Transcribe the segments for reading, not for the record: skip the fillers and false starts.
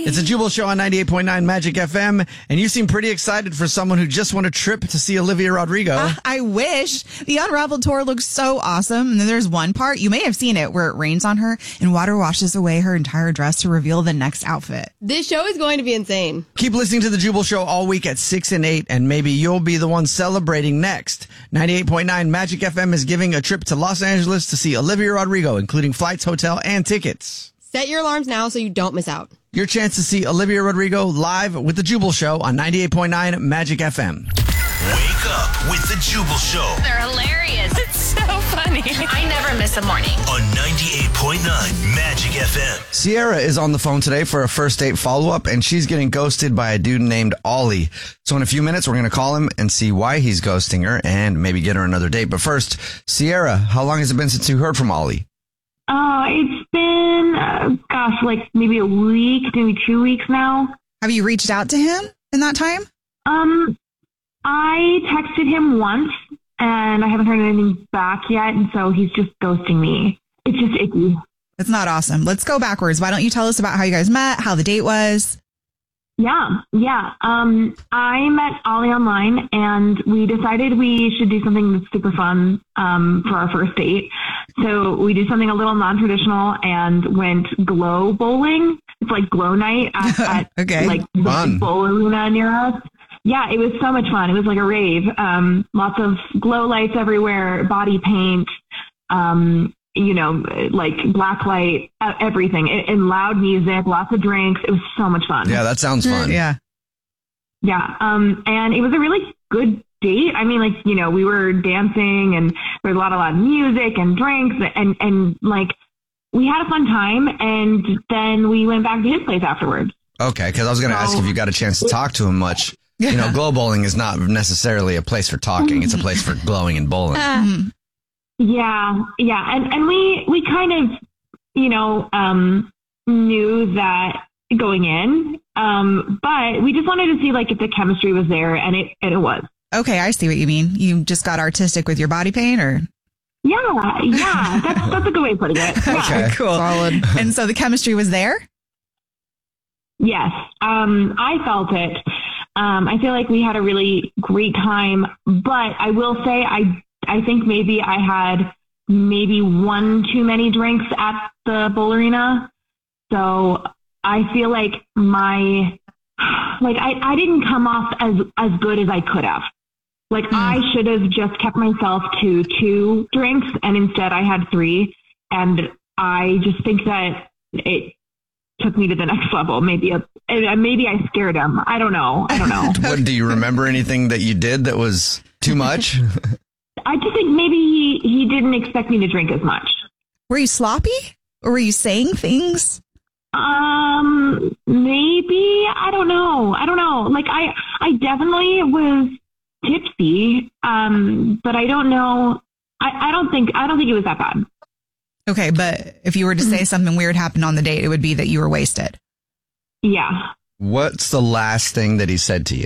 It's a Jubal show on 98.9 Magic FM, and you seem pretty excited for someone who just won a trip to see Olivia Rodrigo. I wish. The Unraveled tour looks so awesome. And then there's one part, you may have seen it, where it rains on her and water washes away her entire dress to reveal the next outfit. This show is going to be insane. Keep listening to the Jubal show all week at 6 and 8, and maybe you'll be the one celebrating next. 98.9 Magic FM is giving a trip to Los Angeles to see Olivia Rodrigo, including flights, hotel, and tickets. Set your alarms now so you don't miss out. Your chance to see Olivia Rodrigo live with the Jubal show on 98.9 Magic FM. Wake up with the Jubal show They're hilarious. It's so funny. I never miss a morning. on 98.9 Magic FM. Sierra is on the phone today for a first date follow-up, and she's getting ghosted by a dude named Ollie. So in a few minutes, we're going to call him and see why he's ghosting her and maybe get her another date. But first, Sierra, how long has it been since you heard from Ollie? It's been, like maybe a week, maybe 2 weeks now. Have you reached out to him in that time? I texted him once and I haven't heard anything back yet. And so he's just ghosting me. It's just icky. That's not awesome. Let's go backwards. Why don't you tell us about how you guys met, how the date was? Yeah. I met Ollie online and we decided we should do something that's super fun, for our first date. So we did something a little non-traditional and went glow bowling. It's like glow night at Okay. like the bowl arena near us. Yeah, it was so much fun. It was like a rave. Lots of glow lights everywhere, body paint, like black light, everything, and loud music, lots of drinks. It was so much fun. Yeah, that sounds fun. Yeah. Yeah. And it was a really good date. I mean, we were dancing and there was a lot of music and drinks and we had a fun time. And then we went back to his place afterwards. Okay, because I was going to ask if you got a chance to talk to him much. You know, glow bowling is not necessarily a place for talking. It's a place for glowing and bowling. Yeah. And we kind of, knew that going in, but we just wanted to see if the chemistry was there, and it was. Okay, I see what you mean. You just got artistic with your body paint, or? Yeah. That's a good way of putting it. Yeah. Okay, cool. Solid. And so the chemistry was there? Yes. I felt it. I feel like we had a really great time, but I will say I think maybe I had one too many drinks at the bowl arena. So I feel like I didn't come off as good as I could have. I should have just kept myself to 2 drinks, and instead I had 3. And I just think that it took me to the next level. Maybe I scared him. I don't know. What, do you remember anything that you did that was too much? I just think maybe he didn't expect me to drink as much. Were you sloppy? Or were you saying things? Maybe. I don't know. I definitely was tipsy. But I don't know. I don't think it was that bad. Okay, but if you were to say something weird happened on the date, it would be that you were wasted. Yeah. What's the last thing that he said to you?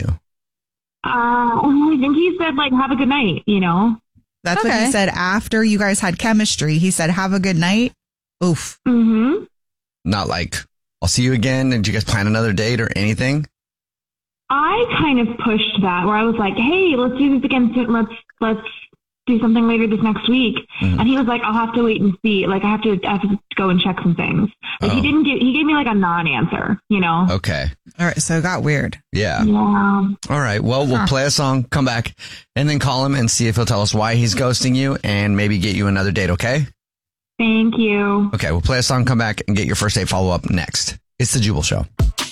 I think he said, have a good night, That's what he said after you guys had chemistry. He said, have a good night. Oof. Mm-hmm. Not I'll see you again. Did you guys plan another date or anything? I kind of pushed that where I was like, hey, let's do this again soon. Let's do something later this next week. Mm-hmm. And he was like, I'll have to wait and see. I have to go and check some things. He gave me a non-answer, Okay. All right. So it got weird. Yeah. Yeah. All right. Well, we'll play a song, come back, and then call him and see if he'll tell us why he's ghosting you and maybe get you another date. Okay. Thank you. Okay. We'll play a song, come back, and get your first date follow up next. It's the Jubal Show.